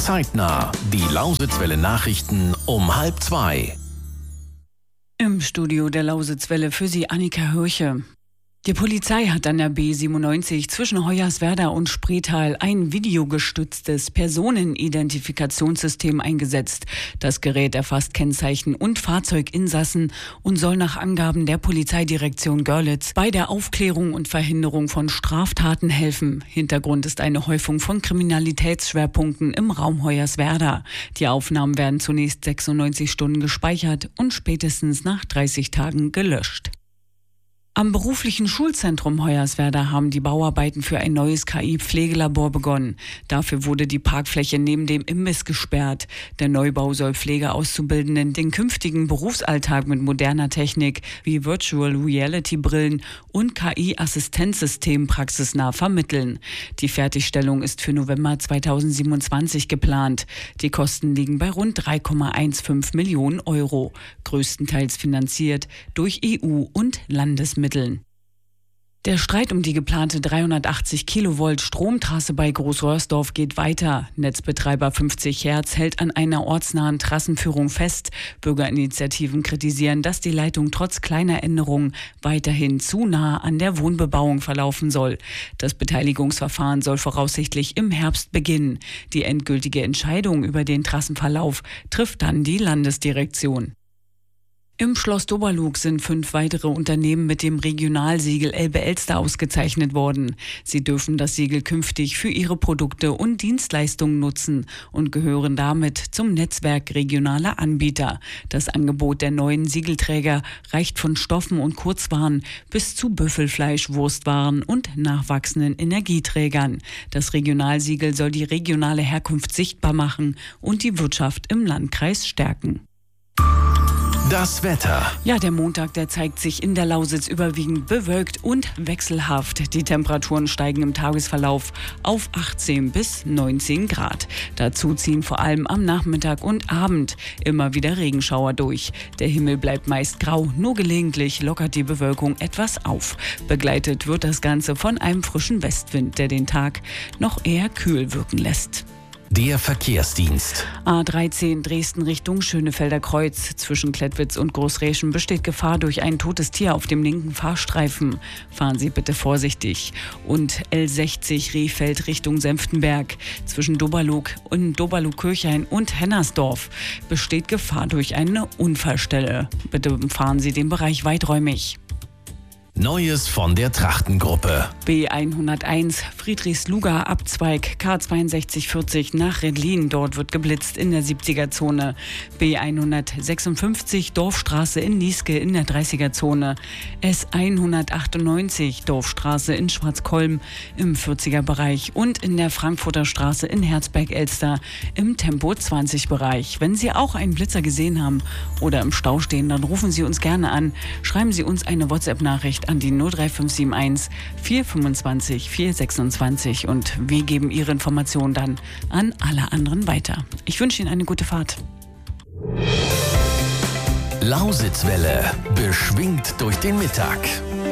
Zeitnah. Die Lausitzwelle Nachrichten um 1:30. Im Studio der Lausitzwelle für Sie Annika Hürche. Die Polizei hat an der B97 zwischen Hoyerswerda und Spreetal ein videogestütztes Personenidentifiktionssystem eingesetzt. Das Gerät erfasst Kennzeichen und Fahrzeuginsassen und soll nach Angaben der Polizeidirektion Görlitz bei der Aufklärung und Verhinderung von Straftaten helfen. Hintergrund ist eine Häufung von Kriminalitätsschwerpunkten im Raum Hoyerswerda. Die Aufnahmen werden zunächst 96 Stunden gespeichert und spätestens nach 30 Tagen gelöscht. Am beruflichen Schulzentrum Hoyerswerda haben die Bauarbeiten für ein neues KI-Pflegelabor begonnen. Dafür wurde die Parkfläche neben dem Imbiss gesperrt. Der Neubau soll Pflegeauszubildenden den künftigen Berufsalltag mit moderner Technik wie Virtual Reality Brillen und KI-Assistenzsystem praxisnah vermitteln. Die Fertigstellung ist für November 2027 geplant. Die Kosten liegen bei rund 3,15 Millionen Euro, größtenteils finanziert durch EU- und Landesmittel. Der Streit um die geplante 380 Kilovolt Stromtrasse bei Großröhrsdorf geht weiter. Netzbetreiber 50 Hertz hält an einer ortsnahen Trassenführung fest. Bürgerinitiativen kritisieren, dass die Leitung trotz kleiner Änderungen weiterhin zu nah an der Wohnbebauung verlaufen soll. Das Beteiligungsverfahren soll voraussichtlich im Herbst beginnen. Die endgültige Entscheidung über den Trassenverlauf trifft dann die Landesdirektion. Im Schloss Doberlug sind 5 weitere Unternehmen mit dem Regionalsiegel Elbe-Elster ausgezeichnet worden. Sie dürfen das Siegel künftig für ihre Produkte und Dienstleistungen nutzen und gehören damit zum Netzwerk regionaler Anbieter. Das Angebot der neuen Siegelträger reicht von Stoffen und Kurzwaren bis zu Büffelfleisch, Wurstwaren und nachwachsenden Energieträgern. Das Regionalsiegel soll die regionale Herkunft sichtbar machen und die Wirtschaft im Landkreis stärken. Das Wetter. Ja, der Montag, der zeigt sich in der Lausitz überwiegend bewölkt und wechselhaft. Die Temperaturen steigen im Tagesverlauf auf 18 bis 19 Grad. Dazu ziehen vor allem am Nachmittag und Abend immer wieder Regenschauer durch. Der Himmel bleibt meist grau, nur gelegentlich lockert die Bewölkung etwas auf. Begleitet wird das Ganze von einem frischen Westwind, der den Tag noch eher kühl wirken lässt. Der Verkehrsdienst. A13 Dresden Richtung Schönefelder Kreuz. Zwischen Klettwitz und Großräschen besteht Gefahr durch ein totes Tier auf dem linken Fahrstreifen. Fahren Sie bitte vorsichtig. Und L60 Rehfeld Richtung Senftenberg. Zwischen Doberlug und Doberlug-Kirchhain und Hennersdorf besteht Gefahr durch eine Unfallstelle. Bitte fahren Sie den Bereich weiträumig. Neues von der Trachtengruppe. B101 Friedrichsluger Abzweig K6240 nach Redlin. Dort wird geblitzt in der 70er-Zone. B156 Dorfstraße in Nieske in der 30er-Zone. S198 Dorfstraße in Schwarzkolm im 40er-Bereich und in der Frankfurter Straße in Herzberg-Elster im Tempo-20-Bereich. Wenn Sie auch einen Blitzer gesehen haben oder im Stau stehen, dann rufen Sie uns gerne an. Schreiben Sie uns eine WhatsApp-Nachricht an die 03571 425 426 und wir geben Ihre Informationen dann an alle anderen weiter. Ich wünsche Ihnen eine gute Fahrt. Lausitzwelle, beschwingt durch den Mittag.